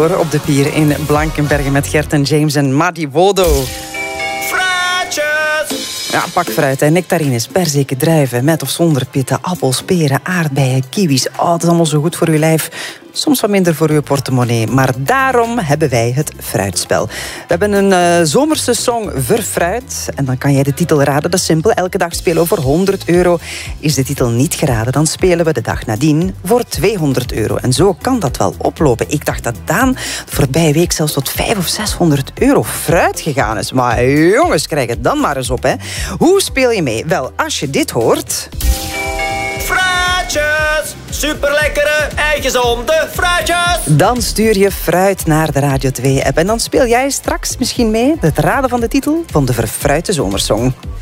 hoor, op de pier in Blankenbergen met Gert en James en Madi Wodo. Fruitjes! Ja, pak fruit, hè. Nectarines, perziken, druiven, met of zonder pitten, appels, peren, aardbeien, kiwis. Oh, dat is allemaal zo goed voor uw lijf. Soms wat minder voor uw portemonnee. Maar daarom hebben wij het fruitspel. We hebben een zomerse song Verfruit. En dan kan jij de titel raden. Dat is simpel. Elke dag spelen we voor €100. Is de titel niet geraden, dan spelen we de dag nadien voor €200. En zo kan dat wel oplopen. Ik dacht dat Daan de voorbije week zelfs tot €500 of €600 fruit gegaan is. Maar jongens, krijg het dan maar eens op, hè. Hoe speel je mee? Wel, als je dit hoort... Fruitjes! Superlekkere, gezonde fruitjes! Dan stuur je fruit naar de Radio 2-app. En dan speel jij straks misschien mee het raden van de titel van de verfruite zomersong.